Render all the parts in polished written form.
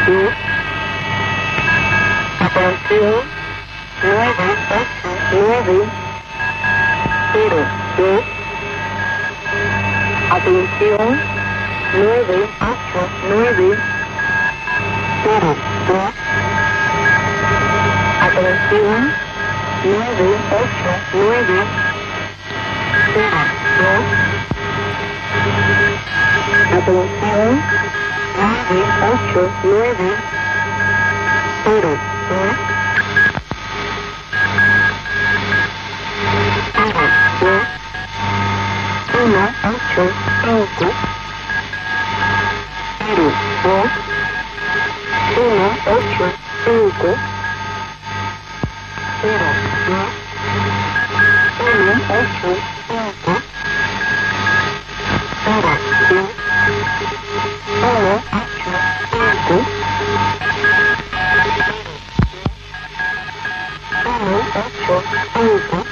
2. Atención, 989 02. Atención, 989 02. Atención, 989 02. Atención, 989 02. 185 02. 185 02. 185 02. 185 185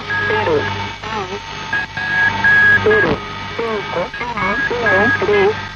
0